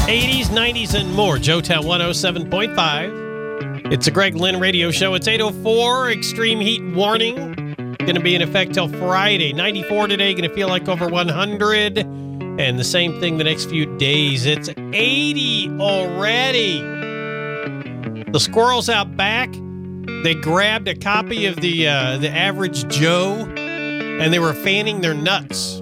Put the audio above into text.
80s, 90s, and more. Joetown 107.5. It's a Greg Lynn radio show. It's 8:04. Extreme heat warning. Going to be in effect till Friday. 94 today. Going to feel like over 100. And the same thing the next few days. It's 80 already. The squirrels out back, they grabbed a copy of the Average Joe, and they were fanning their nuts.